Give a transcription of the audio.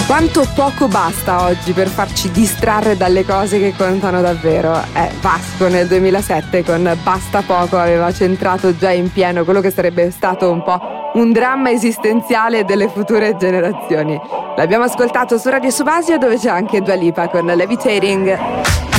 Quanto poco basta oggi per farci distrarre dalle cose che contano davvero. Vasco nel 2007 con Basta Poco aveva centrato già in pieno quello che sarebbe stato un po' un dramma esistenziale delle future generazioni. L'abbiamo ascoltato su Radio Subasio, dove c'è anche Dua Lipa con Levitating.